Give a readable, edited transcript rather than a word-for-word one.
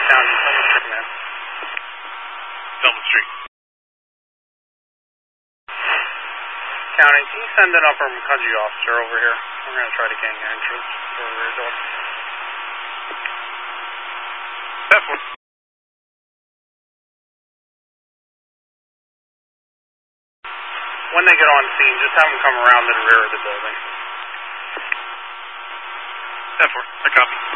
County, Tillman Street, man. Tillman Street. County, can you send an upper McCudgy officer over here? We're going to try to gain entrance for the rear door. That's one. When they get on scene, just have them come around to the rear of the building. That's one. I copy.